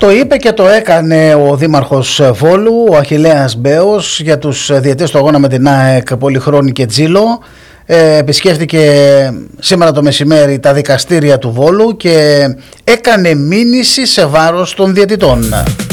Το είπε και το έκανε ο Δήμαρχος Βόλου, ο Αχιλλέας Μπέος, για τους διαιτητές του αγώνα με την ΑΕΚ Πολυχρόνη και Τζίλο. Επισκέφθηκε σήμερα το μεσημέρι τα δικαστήρια του Βόλου και έκανε μήνυση σε βάρος των διαιτητών.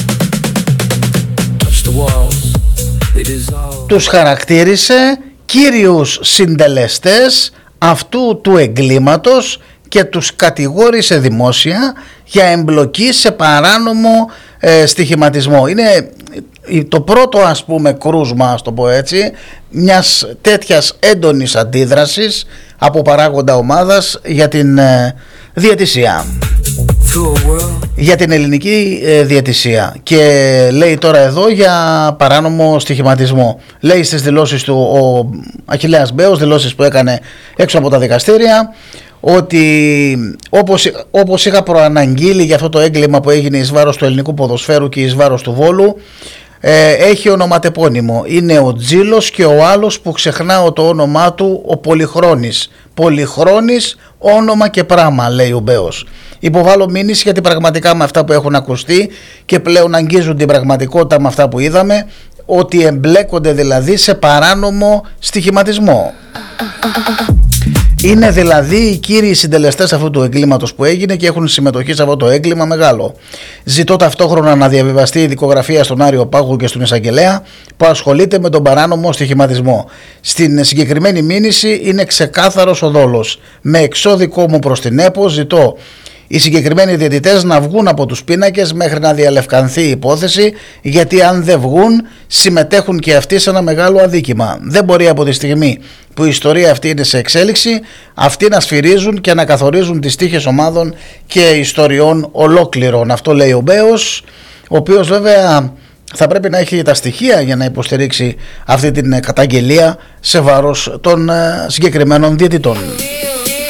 Τους χαρακτήρισε κύριους συντελεστές αυτού του εγκλήματος και τους κατηγόρησε δημόσια για εμπλοκή σε παράνομο στοιχηματισμό. Είναι το πρώτο, ας πούμε, κρούσμα, ας το πω έτσι, μιας τέτοιας έντονης αντίδρασης από παράγοντα ομάδας για την διαιτησία, για την ελληνική διαιτησία. Και λέει τώρα εδώ για παράνομο στοιχηματισμό. Λέει στις δηλώσεις του ο Αχιλλέας Μπέος, δηλώσεις που έκανε έξω από τα δικαστήρια, ότι όπως είχα προαναγγείλει για αυτό το έγκλημα που έγινε εις βάρος του ελληνικού ποδοσφαίρου και εις βάρος του Βόλου, έχει ονοματεπώνυμο. Είναι ο Τζίλος και ο άλλος που ξεχνάω το όνομά του, ο Πολυχρόνης. Πολυχρόνης, όνομα και πράγμα, λέει ο Μπέος. Υποβάλλω μήνυση γιατί πραγματικά με αυτά που έχουν ακουστεί και πλέον αγγίζουν την πραγματικότητα με αυτά που είδαμε, ότι εμπλέκονται δηλαδή σε παράνομο στοιχηματισμό. Είναι δηλαδή οι κύριοι συντελεστές αυτού του εγκλήματος που έγινε και έχουν συμμετοχή σε αυτό το έγκλημα μεγάλο. Ζητώ ταυτόχρονα να διαβιβαστεί η δικογραφία στον Άριο Πάγο και στον εισαγγελέα που ασχολείται με τον παράνομο στοιχηματισμό. Στην συγκεκριμένη μήνυση είναι ξεκάθαρος ο δόλος. Με εξώδικό μου προς την ΕΠΟ ζητώ οι συγκεκριμένοι διαιτητές να βγουν από τους πίνακες μέχρι να διαλευκανθεί η υπόθεση, γιατί αν δεν βγουν συμμετέχουν και αυτοί σε ένα μεγάλο αδίκημα. Δεν μπορεί από τη στιγμή που η ιστορία αυτή είναι σε εξέλιξη αυτοί να σφυρίζουν και να καθορίζουν τις τύχες ομάδων και ιστοριών ολόκληρων. Αυτό λέει ο Μπέος, ο οποίος βέβαια θα πρέπει να έχει τα στοιχεία για να υποστηρίξει αυτή την καταγγελία σε βάρος των συγκεκριμένων διαιτητών.